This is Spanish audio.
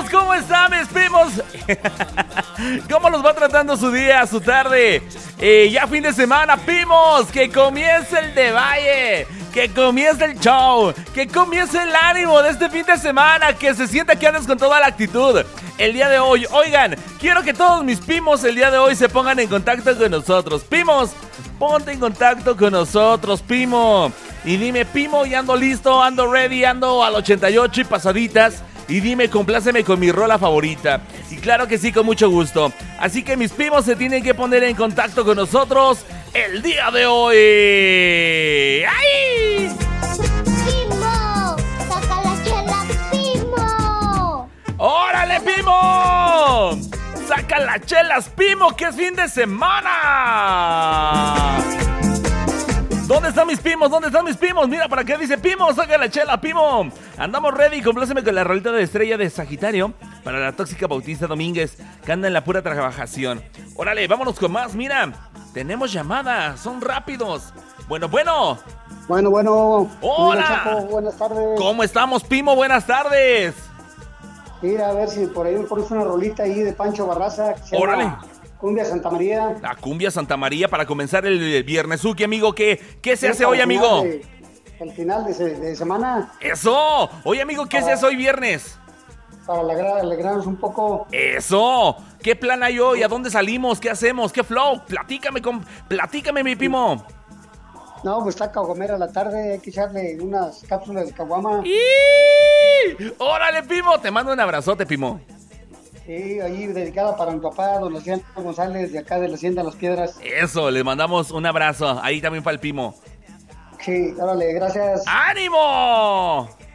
primos! ¿Cómo están mis primos? ¿Cómo los va tratando su día, su tarde? Ya fin de semana, primos. Que comience el de Valle. Que comience el show. Que comience el ánimo de este fin de semana. Que se sienta que andas con toda la actitud. El día de hoy, oigan, quiero que todos mis primos el día de hoy se pongan en contacto con nosotros. Primos, ponte en contacto con nosotros, primo. Y dime, primo, ya ando listo, ando ready, ando al 88 y pasaditas. Y dime, compláceme con mi rola favorita. Y claro que sí, con mucho gusto. Así que mis primos se tienen que poner en contacto con nosotros el día de hoy. ¡Ay! ¡Pimo! ¡Saca la chela, Pimo! ¡Órale, Pimo! ¡Saca las chelas, Pimo, que es fin de semana! ¿Dónde están mis primos? ¿Dónde están mis primos? Mira, para qué dice Pimo, saca la chela, Pimo. Andamos ready, compláceme con la rolita de estrella de Sagitario para la tóxica Bautista Domínguez, que anda en la pura trabajación. Órale, vámonos con más, mira. Tenemos llamadas, son rápidos. Bueno. Bueno. Hola. Chapo, buenas tardes. ¿Cómo estamos, Pimo? Buenas tardes. Mira, a ver si por ahí me pones una rolita ahí de Pancho Barraza. Que se llama Órale. Cumbia Santa María. La cumbia Santa María para comenzar el viernesuki, amigo. ¿Qué se hace hoy, amigo? El final de semana. ¡Eso! Oye, amigo, ¿qué se hace hoy viernes? Para alegrarnos un poco. ¡Eso! ¿Qué plan hay hoy? ¿A dónde salimos? ¿Qué hacemos? ¿Qué flow? Platícame, mi primo. No, pues está Caguamera a la tarde. Hay que echarle unas cápsulas de caguama. ¡Órale, primo! Te mando un abrazote, primo. Sí, ahí dedicada para mi papá, don Luciano González, de acá de la Hacienda Las Piedras. Eso, le mandamos un abrazo. Ahí también para el primo. Sí, órale, gracias. ¡Ánimo!